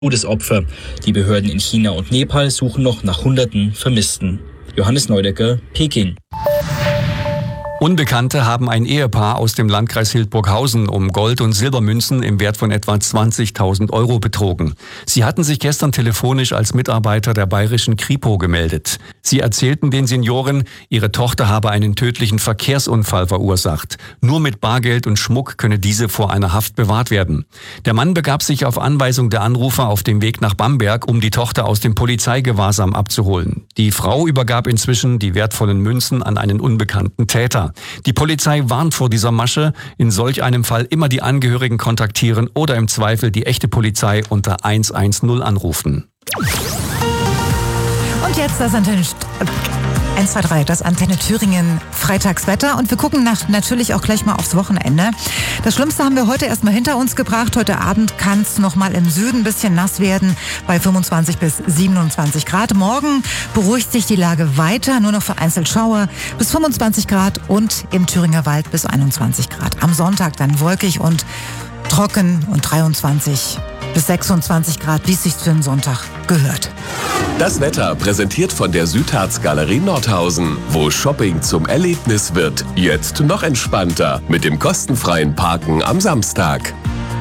Todesopfer. Die Behörden in China und Nepal suchen noch nach Hunderten Vermissten. Johannes Neudecker, Peking. Unbekannte haben ein Ehepaar aus dem Landkreis Hildburghausen um Gold- und Silbermünzen im Wert von etwa 20.000 Euro betrogen. Sie hatten sich gestern telefonisch als Mitarbeiter der bayerischen Kripo gemeldet. Sie erzählten den Senioren, ihre Tochter habe einen tödlichen Verkehrsunfall verursacht. Nur mit Bargeld und Schmuck könne diese vor einer Haft bewahrt werden. Der Mann begab sich auf Anweisung der Anrufer auf dem Weg nach Bamberg, um die Tochter aus dem Polizeigewahrsam abzuholen. Die Frau übergab inzwischen die wertvollen Münzen an einen unbekannten Täter. Die Polizei warnt vor dieser Masche. In solch einem Fall immer die Angehörigen kontaktieren oder im Zweifel die echte Polizei unter 110 anrufen. Und jetzt das Antenne 1, 2, 3, das Antenne Thüringen Freitagswetter. Und wir gucken natürlich auch gleich mal aufs Wochenende. Das Schlimmste haben wir heute erstmal hinter uns gebracht. Heute Abend kann es noch mal im Süden ein bisschen nass werden bei 25 bis 27 Grad. Morgen beruhigt sich die Lage weiter, nur noch vereinzelt Schauer bis 25 Grad und im Thüringer Wald bis 21 Grad. Am Sonntag dann wolkig und trocken und 23 bis 26 Grad, wie es sich für einen Sonntag gehört. Das Wetter präsentiert von der Südharz-Galerie Nordhausen, wo Shopping zum Erlebnis wird. Jetzt noch entspannter mit dem kostenfreien Parken am Samstag.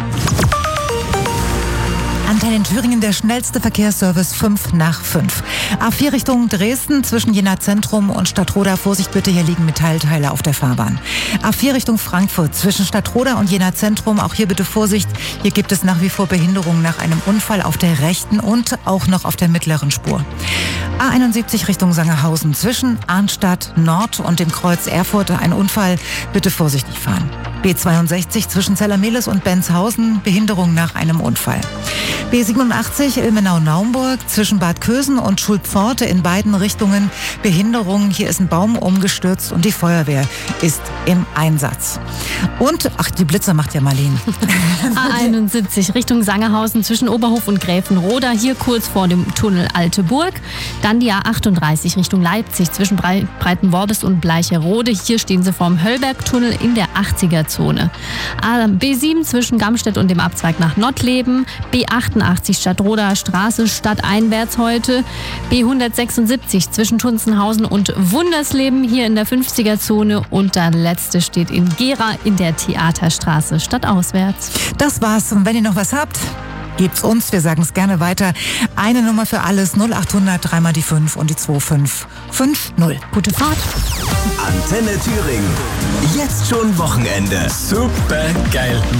Antenne Thüringen, der schnellste Verkehrsservice 5 nach 5. A4 Richtung Dresden zwischen Jena Zentrum und Stadtroda. Vorsicht bitte, hier liegen Metallteile auf der Fahrbahn. A4 Richtung Frankfurt zwischen Stadtroda und Jena Zentrum. Auch hier bitte Vorsicht. Hier gibt es nach wie vor Behinderungen nach einem Unfall auf der rechten und auch noch auf der mittleren Spur. A71 Richtung Sangerhausen zwischen Arnstadt Nord und dem Kreuz Erfurt. Ein Unfall. Bitte vorsichtig fahren. B62 zwischen Zellermehlis und Benzhausen. Behinderung nach einem Unfall. B87 Ilmenau-Naumburg zwischen Bad Kösen und Schulpforte in beiden Richtungen Behinderungen. Hier ist ein Baum umgestürzt und die Feuerwehr ist im Einsatz. Und, die Blitzer macht ja Marlene. A71 Richtung Sangerhausen zwischen Oberhof und Gräfenroda, hier kurz vor dem Tunnel Alte Burg. Dann die A38 Richtung Leipzig zwischen Breitenworbis und Bleicherode. Hier stehen sie vorm Höllbergtunnel in der 80er-Zone. B7 zwischen Gamstedt und dem Abzweig nach Nottleben. B88 Stadtroder Straße stadteinwärts heute. B176 zwischen Tunzenhausen und Wundersleben hier in der 50er-Zone. Und der letzte steht in Gera in der Theaterstraße stadtauswärts. Das war's. Und wenn ihr noch was habt, gebt's uns. Wir sagen es gerne weiter. Eine Nummer für alles: 0800 3 mal die 5 und die 2550. Gute Fahrt. Antenne Thüringen. Jetzt schon Wochenende. Super geil.